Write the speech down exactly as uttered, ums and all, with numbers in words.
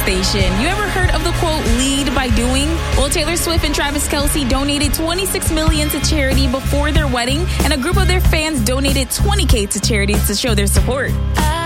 station. You ever heard of the quote, lead by doing? Well, Taylor Swift and Travis Kelce donated twenty-six million dollars to charity before their wedding, and a group of their fans donated twenty thousand to charity to show their support. I